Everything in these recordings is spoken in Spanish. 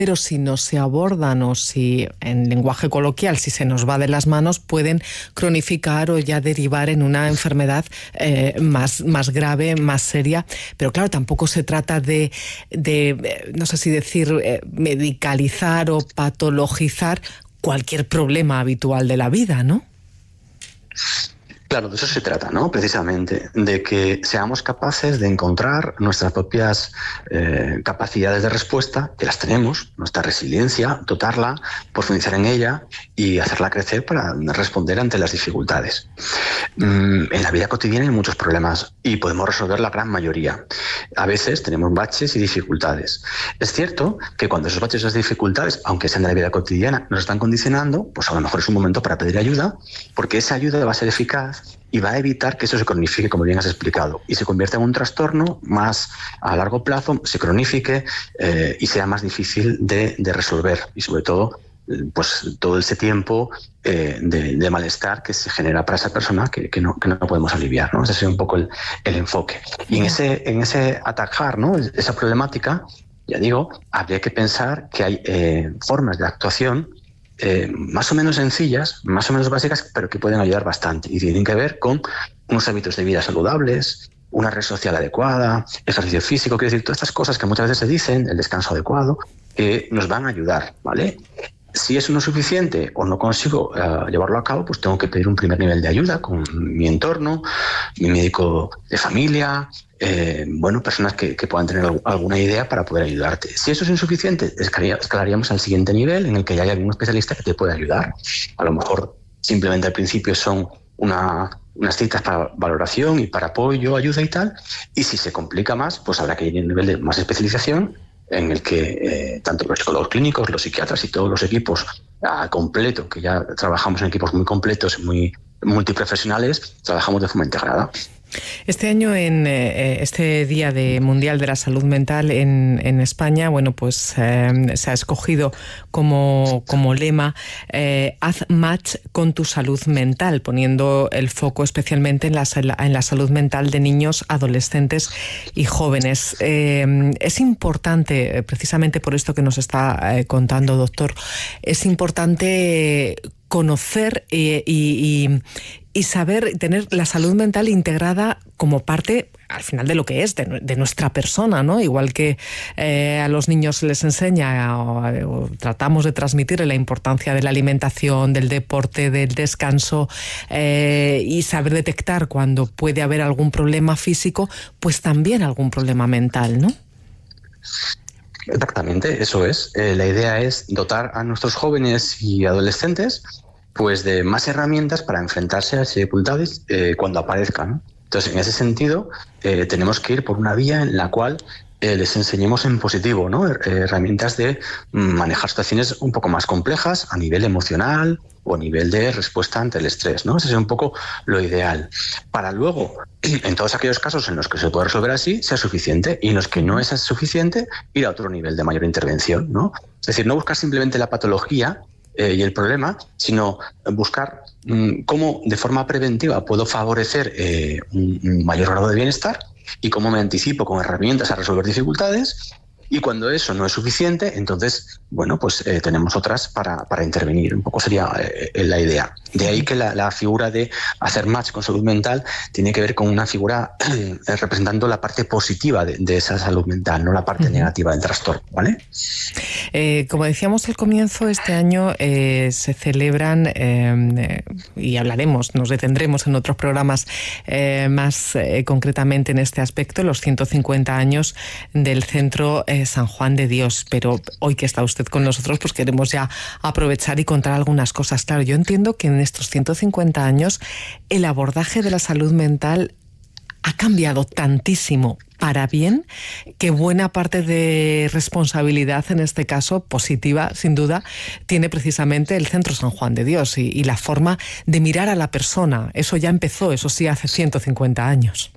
pero si no se abordan o si, en lenguaje coloquial, si se nos va de las manos, pueden cronificar o ya derivar en una enfermedad más grave, más seria. Pero claro, tampoco se trata de no sé si decir, medicalizar o patologizar cualquier problema habitual de la vida, ¿no? Claro, de eso se trata, ¿no? Precisamente, de que seamos capaces de encontrar nuestras propias capacidades de respuesta, que las tenemos, nuestra resiliencia, dotarla, profundizar en ella y hacerla crecer para responder ante las dificultades. En la vida cotidiana hay muchos problemas y podemos resolver la gran mayoría. A veces tenemos baches y dificultades. Es cierto que cuando esos baches y esas dificultades, aunque sean de la vida cotidiana, nos están condicionando, pues a lo mejor es un momento para pedir ayuda, porque esa ayuda va a ser eficaz y va a evitar que eso se cronifique, como bien has explicado, y se convierta en un trastorno más a largo plazo, se cronifique y sea más difícil de resolver. Y sobre todo, pues todo ese tiempo de malestar que se genera para esa persona que no podemos aliviar, ¿no? Ese es un poco el enfoque. Y en ese atajar, ¿no?, esa problemática, ya digo, habría que pensar que hay formas de actuación más o menos sencillas, más o menos básicas, pero que pueden ayudar bastante y tienen que ver con unos hábitos de vida saludables, una red social adecuada, ejercicio físico, quiero decir, todas estas cosas que muchas veces se dicen, el descanso adecuado, que nos van a ayudar, ¿vale? Si eso no es suficiente o no consigo llevarlo a cabo, pues tengo que pedir un primer nivel de ayuda con mi entorno, mi médico de familia, personas que puedan tener alguna idea para poder ayudarte. Si eso es insuficiente, escalaríamos al siguiente nivel en el que ya hay algún especialista que te puede ayudar. A lo mejor simplemente al principio son unas citas para valoración y para apoyo, ayuda y tal. Y si se complica más, pues habrá que ir a un nivel de más especialización en el que tanto los psicólogos clínicos, los psiquiatras y todos los equipos a completo, que ya trabajamos en equipos muy completos, muy multiprofesionales, trabajamos de forma integrada. Este año, en este Día Mundial de la Salud Mental en España, bueno, pues se ha escogido como lema haz match con tu salud mental, poniendo el foco especialmente en la salud mental de niños, adolescentes y jóvenes. Es importante, precisamente por esto que nos está contando, doctor, es importante conocer y saber tener la salud mental integrada como parte, al final, de lo que es, de nuestra persona, ¿no? Igual que a los niños se les enseña o tratamos de transmitir la importancia de la alimentación, del deporte, del descanso y saber detectar cuando puede haber algún problema físico, pues también algún problema mental, ¿no? Exactamente, eso es. La idea es dotar a nuestros jóvenes y adolescentes pues de más herramientas para enfrentarse a las dificultades cuando aparezcan. Entonces, en ese sentido, tenemos que ir por una vía en la cual les enseñemos en positivo, ¿no? Herramientas de manejar situaciones un poco más complejas a nivel emocional o a nivel de respuesta ante el estrés, ¿no? Ese es un poco lo ideal. Para luego, en todos aquellos casos en los que se puede resolver así, sea suficiente, y en los que no es suficiente, ir a otro nivel de mayor intervención, ¿no? Es decir, no buscar simplemente la patología y el problema, sino buscar cómo de forma preventiva puedo favorecer un mayor grado de bienestar y cómo me anticipo con herramientas a resolver dificultades. Y cuando eso no es suficiente, entonces, bueno, pues tenemos otras para intervenir. Un poco sería la idea. De ahí que la figura de hacer match con salud mental tiene que ver con una figura representando la parte positiva de esa salud mental, no la parte negativa del trastorno, ¿vale? Como decíamos al comienzo, este año se celebran, y hablaremos, nos detendremos en otros programas más concretamente en este aspecto, los 150 años del Centro San Juan de Dios. Pero hoy que está usted con nosotros, pues queremos ya aprovechar y contar algunas cosas. Claro, yo entiendo que en estos 150 años el abordaje de la salud mental ha cambiado tantísimo para bien, que buena parte de responsabilidad, en este caso positiva, sin duda, tiene precisamente el Centro San Juan de Dios y la forma de mirar a la persona. Eso ya empezó, eso sí, hace 150 años.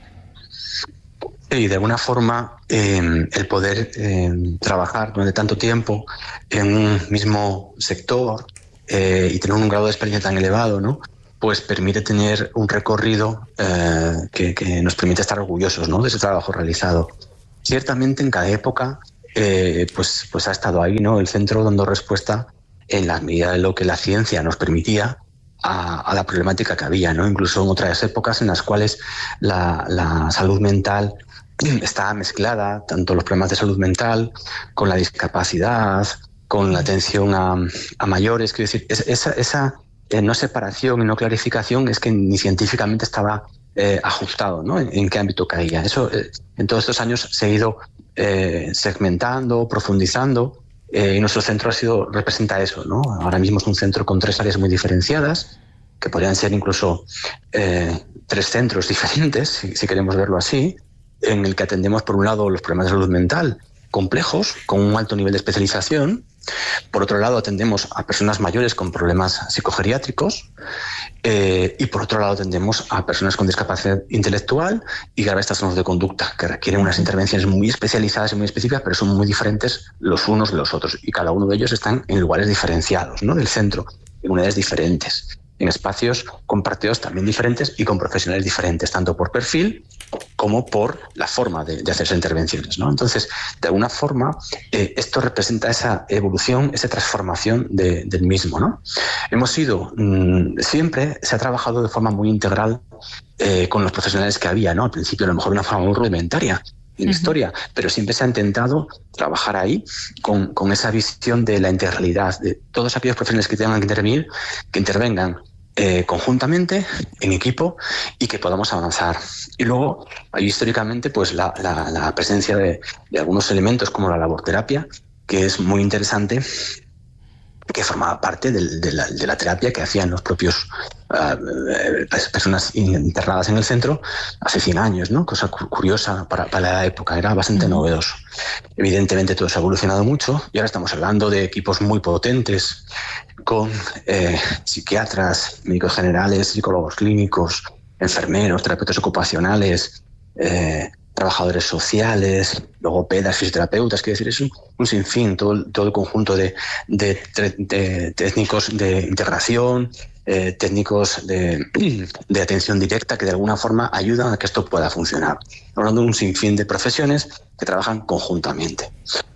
Y de alguna forma el poder trabajar durante tanto tiempo en un mismo sector y tener un grado de experiencia tan elevado, ¿no?, pues permite tener un recorrido que nos permite estar orgullosos, ¿no?, de ese trabajo realizado. Ciertamente en cada época pues ha estado ahí, ¿no? El centro dando respuesta en la medida de lo que la ciencia nos permitía a la problemática que había, ¿no? Incluso en otras épocas en las cuales la salud mental estaba mezclada, tanto los problemas de salud mental con la discapacidad, con la atención a mayores. Quiero decir, esa no separación y no clarificación es que ni científicamente estaba ajustado, ¿no? En qué ámbito caía. Eso en todos estos años se ha ido segmentando, profundizando, y nuestro centro representa eso, ¿no? Ahora mismo es un centro con 3 áreas muy diferenciadas, que podrían ser incluso 3 centros diferentes, si queremos verlo así, en el que atendemos, por un lado, los problemas de salud mental complejos, con un alto nivel de especialización. Por otro lado, atendemos a personas mayores con problemas psicogeriátricos, y por otro lado atendemos a personas con discapacidad intelectual y graves trastornos de conducta, que requieren unas intervenciones muy especializadas y muy específicas, pero son muy diferentes los unos de los otros, y cada uno de ellos están en lugares diferenciados, ¿no?, del centro, en unidades diferentes, en espacios compartidos también diferentes y con profesionales diferentes, tanto por perfil como por la forma de hacer esas intervenciones, ¿no? Entonces, de alguna forma, esto representa esa evolución, esa transformación del mismo, ¿no? Siempre se ha trabajado de forma muy integral con los profesionales que había, ¿no? Al principio, a lo mejor de una forma muy rudimentaria en la historia, pero siempre se ha intentado trabajar ahí con esa visión de la integralidad, de todos aquellos profesionales que tengan que intervengan conjuntamente, en equipo, y que podamos avanzar. Y luego hay históricamente pues la presencia de algunos elementos como la laborterapia, que es muy interesante, que formaba parte de la terapia que hacían los propios personas internadas en el centro hace 100 años, ¿no? Cosa curiosa para la época, era bastante novedoso. Evidentemente todo se ha evolucionado mucho y ahora estamos hablando de equipos muy potentes con psiquiatras, médicos generales, psicólogos clínicos, enfermeros, terapeutas ocupacionales, trabajadores sociales, logopedas, fisioterapeutas. Quiero decir, es un sinfín, todo el conjunto de técnicos de integración, técnicos de atención directa, que de alguna forma ayudan a que esto pueda funcionar. Estamos hablando de un sinfín de profesiones que trabajan conjuntamente.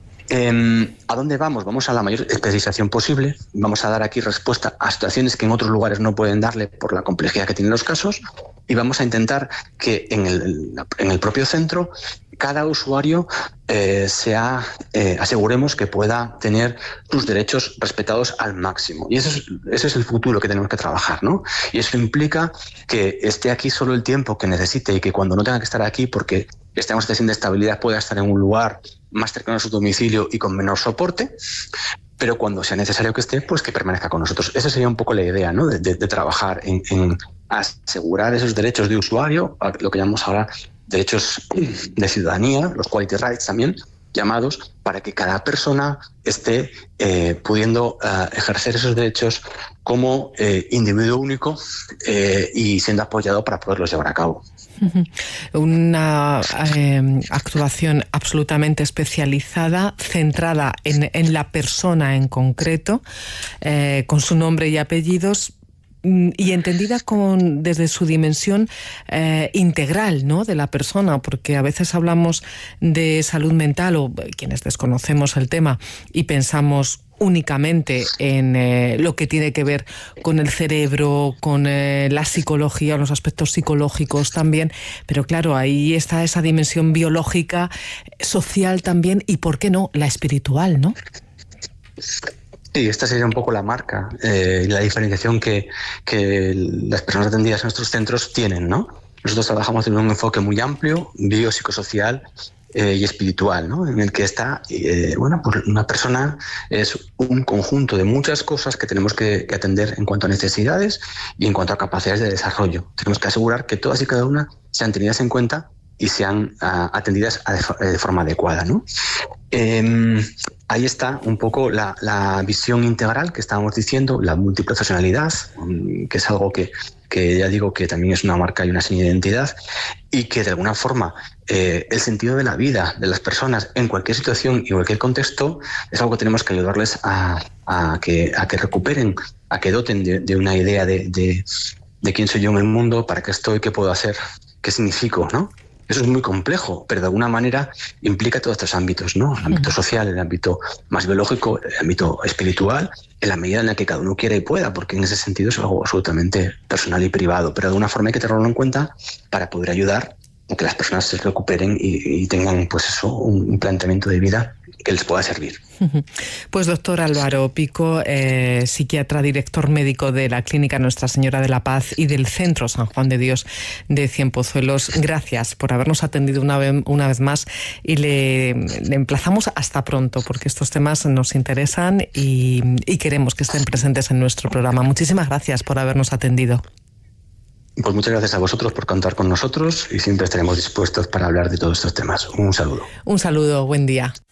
¿A dónde vamos? Vamos a la mayor especialización posible. Vamos a dar aquí respuesta a situaciones que en otros lugares no pueden darle por la complejidad que tienen los casos, y vamos a intentar que en el propio centro cada usuario aseguremos que pueda tener sus derechos respetados al máximo. Y ese es el futuro que tenemos que trabajar, ¿no? Y eso implica que esté aquí solo el tiempo que necesite, y que cuando no tenga que estar aquí porque esté en una situación de estabilidad pueda estar en un lugar más cercano a su domicilio y con menor soporte, pero cuando sea necesario que esté, pues que permanezca con nosotros. Esa sería un poco la idea, ¿no?, de trabajar en asegurar esos derechos de usuario, lo que llamamos ahora derechos de ciudadanía, los quality rights también llamados, para que cada persona esté pudiendo ejercer esos derechos como individuo único y siendo apoyado para poderlos llevar a cabo. Una actuación absolutamente especializada, centrada en la persona en concreto, con su nombre y apellidos, y entendida desde su dimensión integral, ¿no?, de la persona, porque a veces hablamos de salud mental, o quienes desconocemos el tema y pensamos únicamente en lo que tiene que ver con el cerebro, con la psicología, los aspectos psicológicos también, pero claro, ahí está esa dimensión biológica, social también, y ¿por qué no?, la espiritual, ¿no? Sí, esta sería un poco la marca y la diferenciación que las personas atendidas en nuestros centros tienen, ¿no? Nosotros trabajamos en un enfoque muy amplio, biopsicosocial y espiritual, ¿no?, en el que está, pues una persona es un conjunto de muchas cosas que tenemos que atender en cuanto a necesidades y en cuanto a capacidades de desarrollo. Tenemos que asegurar que todas y cada una sean tenidas en cuenta y sean atendidas de forma adecuada, ¿no? Ahí está un poco la visión integral que estábamos diciendo, la multiprofesionalidad, que es algo que ya digo que también es una marca y una seña de identidad, y que de alguna forma el sentido de la vida de las personas en cualquier situación y en cualquier contexto es algo que tenemos que ayudarles a que recuperen, a que doten de una idea de quién soy yo en el mundo, para qué estoy, qué puedo hacer, qué significo, ¿no? Eso es muy complejo, pero de alguna manera implica todos estos ámbitos, ¿no? El ámbito social, el ámbito más biológico, el ámbito espiritual, en la medida en la que cada uno quiera y pueda, porque en ese sentido es algo absolutamente personal y privado. Pero de alguna forma hay que tenerlo en cuenta para poder ayudar a que las personas se recuperen y tengan, pues eso, un planteamiento de vida que les pueda servir. Pues doctor Álvaro Pico, psiquiatra, director médico de la Clínica Nuestra Señora de la Paz y del Centro San Juan de Dios de Cienpozuelos, gracias por habernos atendido una vez más y le emplazamos hasta pronto, porque estos temas nos interesan y queremos que estén presentes en nuestro programa. Muchísimas gracias por habernos atendido. Pues muchas gracias a vosotros por contar con nosotros y siempre estaremos dispuestos para hablar de todos estos temas. Un saludo. Un saludo, buen día.